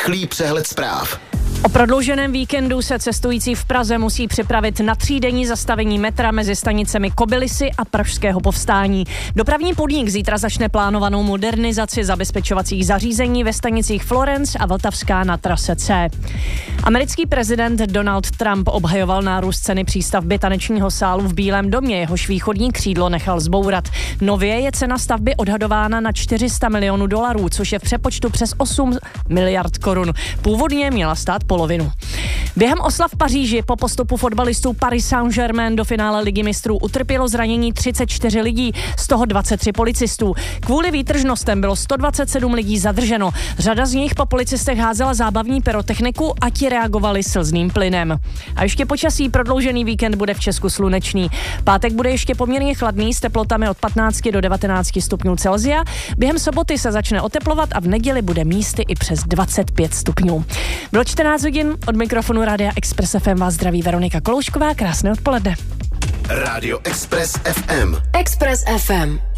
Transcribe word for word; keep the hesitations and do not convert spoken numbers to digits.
Rychlý přehled zpráv. O prodlouženém víkendu se cestující v Praze musí připravit na třídenní zastavení metra mezi stanicemi Kobylisy a Pražského Povstání. Dopravní podnik zítra začne plánovanou modernizaci zabezpečovacích zařízení ve stanicích Florence a Vltavská na trase C. Americký prezident Donald Trump obhajoval nárůst ceny přístavby tanečního sálu v Bílém domě, jehož východní křídlo nechal zbourat. Nově je cena stavby odhadována na čtyři sta milionů dolarů, což je v přepočtu přes osm miliard korun. Původně měla stát polovinu. Během oslav v Paříži po postupu fotbalistů Paris Saint-Germain do finále Ligy mistrů utrpělo zranění třicet čtyři lidí, z toho dvacet tři policistů. Kvůli výtržnostem bylo sto dvacet sedm lidí zadrženo. Řada z nich po policistech házela zábavní pyrotechniku a ti reagovali slzným plynem. A ještě počasí. Prodloužený víkend bude v Česku slunečný. Pátek bude ještě poměrně chladný s teplotami od patnácti do devatenácti stupňů Celsia. Během soboty se začne oteplovat a v neděli bude místy i přes dvacet pět stupňů. Bylo čtrnáct hodin, od mikrofonu Rádia Express F M vás zdraví Veronika Koloušková, krásné odpoledne. Rádio Express F M. Express F M.